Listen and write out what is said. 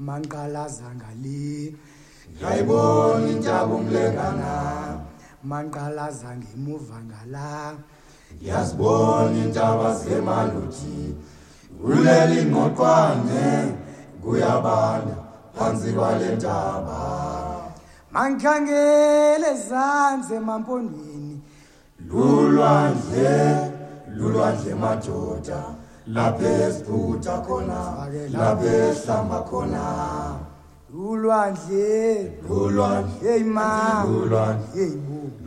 manqalaza ngale ngayibona intaba umlekana manqalaza ngemuva ngala yazibona intaba zemaluthi kuleli ngoqwane kuyabanda phansi kwalentaba mankhangele zanze mampondweni lulwandle madoda lapho esiphutha khona lapho esihlamba khona ulwandle lulwandle hey ma lulwandle hey bo